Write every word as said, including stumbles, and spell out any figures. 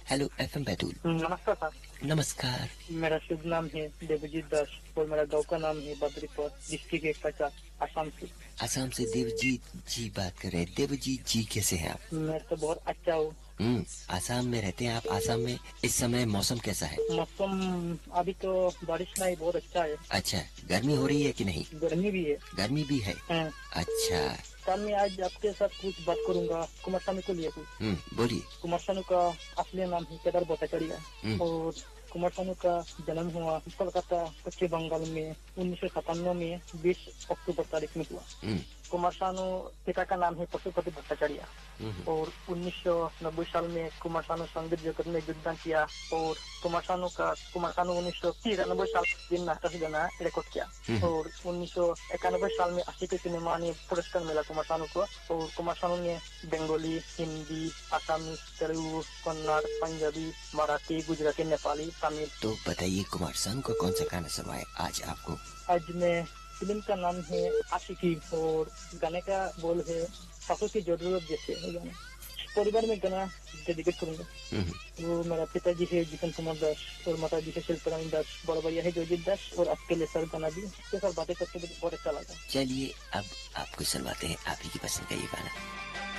Hello FM Betul. नमस्कार sir. नमस्कार। मेरा शुभ नाम है देवजीत दास और मेरा गांव का नाम है बद्रीपुर, डिस्ट्रिक्ट एक पचास, आसाम से। आसाम से देवजीत जी बात कर रहे हैं। देवजीत जी कैसे हैं आप? मैं तो बहुत अच्छा हूँ। हम्म आसाम में रहते हैं आप। आसाम में इस समय मौसम कैसा है? मौसम अभी तो बारिश नहीं, बहुत अच्छा है। अच्छा, गर्मी हो रही है कि नहीं? गर्मी भी है। गर्मी भी है। हाँ। अच्छा। सर मैं आज आपके साथ कुछ बात करूंगा कुमार सानू को लिए कुछ। हम्म बोलिए। कुमार सानू का असली नाम है केदार भट्टाचार्य हम्म और कुमार सानू का जन्म हुआ कोलकाता पश्चिम बंगाल में उन्नीस सौ सतानवे में बीस अक्टूबर तारीख में हुआ। हम्म कुमार सानू पिता का नाम है पशुपति भट्टाचार्य हम्म और उन्नीस सौ नब्बे साल में कुमार सानू संगीत जगत में योगदान किया और कुमार सानू का कुमार सानू उन्नीस सौ तिरानबे साल दिन नाटक से गाना रिकॉर्ड किया हम्म और उन्नीस सौ इक्यानवे साल में अस्सी के सिनेमा ने पुरस्कार मिला कुमार सानू को और कुमार सानू ने बंगाली, हिंदी, आसामी, तेलुगु, कन्नड़, पंजाबी, मराठी, गुजराती, नेपाली, तमिल। तो बताइए कुमार सानू का कौन सा गाना सुनवाए आज आपको? आज मैं फिल्म का नाम है आशिकी और गाने का बोल है ससुर की जरूरत जैसे है गाना। परिवार में गाना डेडिकेट करूंगा। हम्म वो मेरा पिताजी है जिशन कुमार दास और माता जी है शिल्परानी दास, बड़ा भैया है जोजित दास और आपके लिए सर गाना भी इसके साथ बातें करके मुझे बहुत अच्छा लगा। चलिए अब आपको सुनवाते हैं आप ही की पसंद का ये गाना।